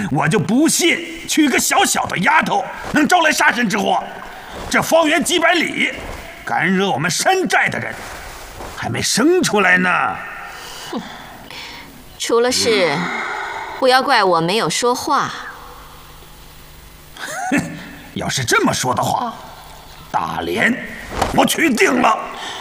我就不信娶个小小的丫头能招来杀身之祸。这方圆几百里，敢惹我们山寨的人，还没生出来呢。 出了事，不要怪我没有说话。 要是这么说的话，大连我娶定了。